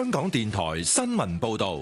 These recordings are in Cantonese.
香港電台新聞報道。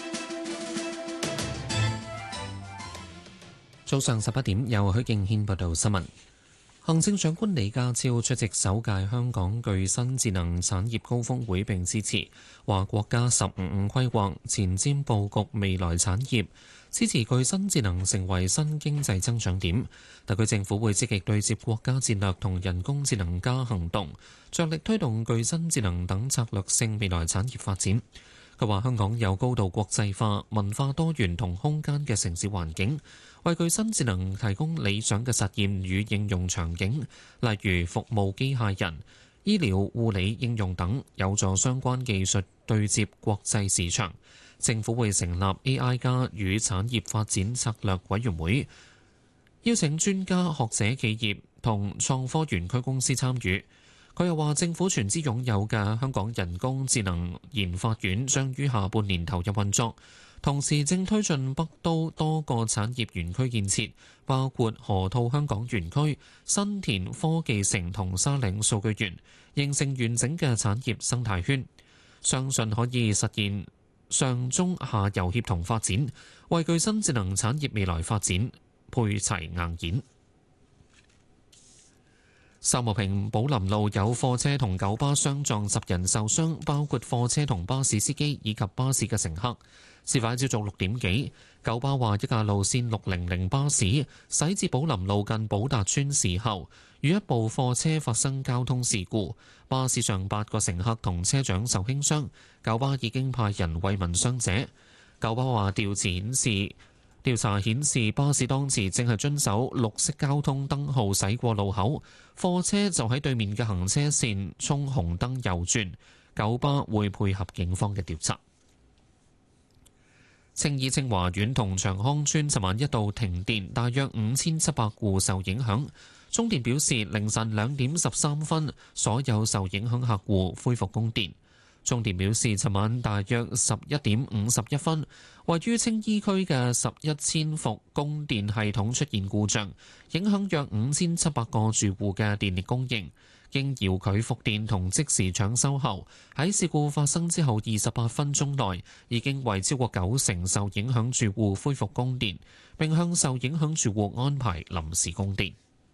早上11點，由許敬軒報道新聞。行政長官李家超出席首屆香港具新智能產業高峰會並致辭，話國家15+5規劃前瞻佈局未來產業，支持具新智能成為新經濟增長點。特區政府會積極對接國家戰略同人工智能加行動，着力推動具新智能等策略性未來產業發展。佢話香港有高度國際化、文化多元同空間嘅城市環境，為具新智能提供理想嘅實驗與應用場景，例如服務機械人、醫療護理應用等，有助相關技術對接國際市場。政府會成立 AI 加與產業發展策略委員會，邀請專家學者、企業同創科園區公司參與。佢又話，政府全資擁有嘅香港人工智能研發院將於下半年投入運作，同時正推進北都多個產業園區建設，包括河套香港園區、新田科技城同沙嶺數據園，形成完整嘅產業生態圈。相信可以實現上中下游協同發展，為具新智能產業未來發展配齊硬件。秀茂坪寶林路有貨車同九巴相撞，10人受傷，包括貨車同巴士司機以及巴士嘅乘客。事發朝早6點幾，九巴話一架路線600巴士駛至寶林路近寶達邨時候，與一部貨車發生交通事故，巴士上8個乘客同車長受輕傷，九巴已經派人慰問傷者。九巴話調查顯示，巴士當時正係遵守綠色交通燈號駛過路口，貨車就喺對面嘅行車線衝紅燈右轉。九巴會配合警方嘅調查。青衣清華苑同長康邨尋晚一度停電，大約5700戶受影響。中電表示，凌晨2點13分，所有受影響客戶恢復供電。中電表示，尋晚大約11點51分，位於青衣區嘅11,000伏供電系統出現故障，影響約5700個住戶嘅電力供應。經遙距復電同即時搶修後，喺事故發生之後28分鐘內，已經為超過90%受影響住戶恢復供電，並向受影響住戶安排臨時供電。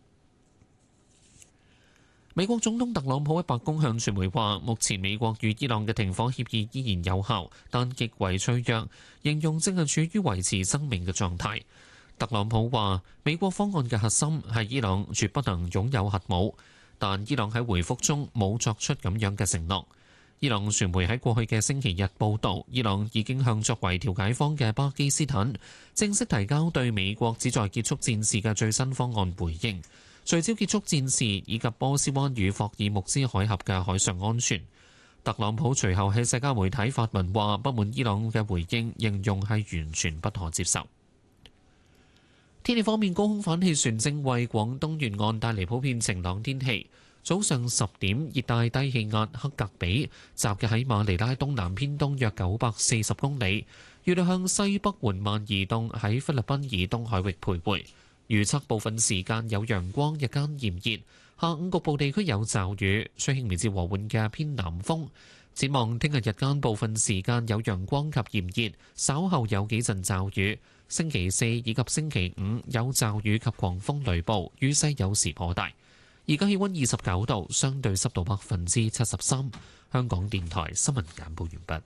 美國總統特朗普喺白宮向傳媒話，目前美國與伊朗嘅停火協議依然有效，但極為脆弱，形容正係處於維持生命嘅狀態。特朗普話，美國方案嘅核心係伊朗絕不能擁有核武，但伊朗喺回覆中冇作出咁樣嘅承諾。伊朗傳媒喺過去嘅星期日報導，伊朗已經向作為調解方嘅巴基斯坦正式提交對美國旨在結束戰事嘅最新方案回應，聚焦結束戰事以及波斯灣與霍爾木茲海峽嘅海上安全。特朗普隨後喺社交媒體發文話，不滿伊朗嘅回應，形容係完全不可接受。天氣方面，高空反氣旋正為廣東沿岸帶嚟普遍晴朗天氣。早上10點，熱帶低氣壓克格比集結喺馬尼拉東南偏東約940公里，預料向西北緩慢移動，喺菲律賓以東海域徘徊。預測部分時間有陽光，日間炎熱，下午局部地區有驟雨，吹輕微至和緩嘅偏南風。展望聽日日間部分時間有陽光及炎熱，稍後有幾陣驟雨。星期四以及星期五有驟雨及狂風雷暴，雨勢有時頗大。而家氣溫29度，相對濕度73%。香港電台新聞簡報完畢。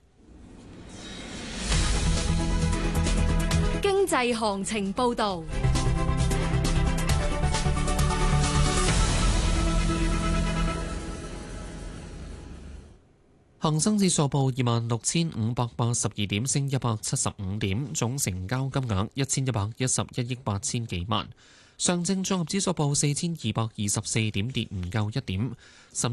經濟行情報導。 恒生指數報26,582點，升175點，總成交金額1111億8千幾萬。上證綜合指數報4,224點，跌唔夠1點。